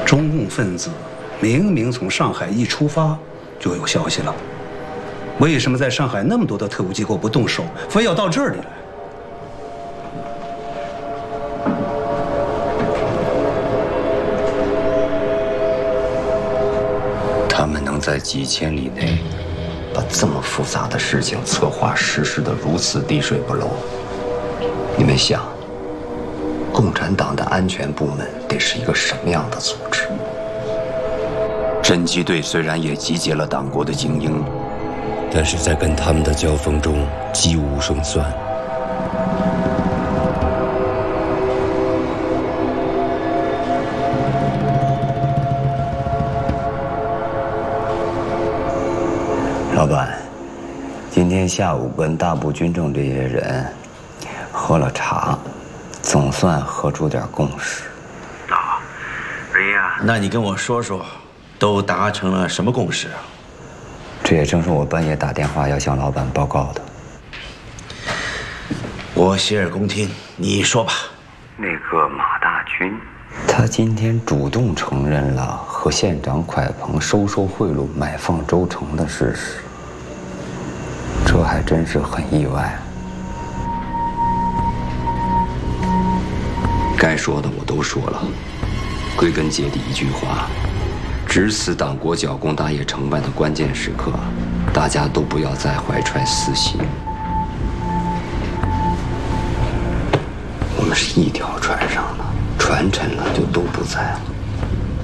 中共分子明明从上海一出发就有消息了，为什么在上海那么多的特务机构不动手，非要到这里来？ 他们能在几千里内把这么复杂的事情策划实施得如此滴水不漏，你们想，共产党的安全部门得是一个什么样的组织？侦缉队虽然也集结了党国的精英， 但是在跟他们的交锋中几无胜算。 老板，今天下午跟大部军政这些人喝了茶，总算喝出点共识。 瑞亚，那你跟我说说，都达成了什么共识啊？ 这也正是我半夜打电话要向老板报告的。 我洗耳恭听，你说吧。 那个马大军，他今天主动承认了和县长蒯鹏收贿赂、买放州城的事实，这还真是很意外。该说的我都说了，归根结底一句话：值此党国剿共大业成败的关键时刻，大家都不要再怀揣私心。我们是一条船上的，船沉了就都不在了。